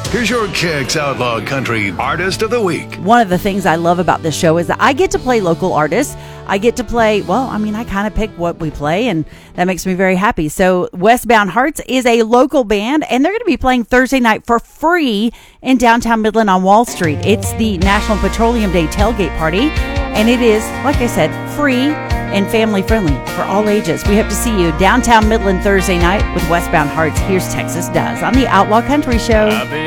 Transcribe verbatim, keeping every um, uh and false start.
Here's your Kicks Outlaw Country Artist of the Week. One of the things I love about this show is that I get to play local artists. I get to play, well, I mean, I kind of pick what we play, and that makes me very happy. So Westbound Hearts is a local band, and they're going to be playing Thursday night for free in downtown Midland on Wall Street. It's the National Petroleum Day tailgate party, and it is, like I said, free and family friendly for all ages. We hope to see you downtown Midland Thursday night with Westbound Hearts. Here's Texas Does on the Outlaw Country Show.